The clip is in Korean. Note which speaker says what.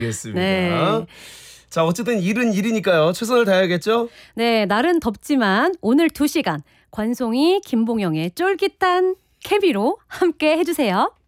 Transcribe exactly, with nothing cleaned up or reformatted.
Speaker 1: 알겠습니다.
Speaker 2: 네.
Speaker 1: 자, 어쨌든 일은 일이니까요. 최선을 다해야겠죠?
Speaker 2: 네, 날은 덥지만 오늘 두 시간 관송이 김봉영의 쫄깃한 케미로 함께 해주세요.